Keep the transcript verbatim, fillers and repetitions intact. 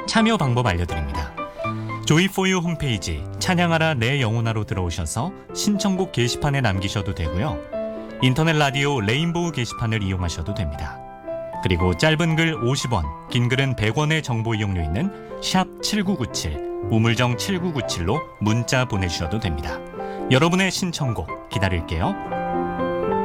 참여 방법 알려드립니다. 조이포유 홈페이지 찬양하라 내 영혼아로 들어오셔서 신청곡 게시판에 남기셔도 되고요. 인터넷 라디오 레인보우 게시판을 이용하셔도 됩니다. 그리고 짧은 글 오십 원, 긴 글은 백 원의 정보 이용료 있는 샵 칠구구칠, 우물정 칠구구칠로 문자 보내주셔도 됩니다. 여러분의 신청곡 기다릴게요.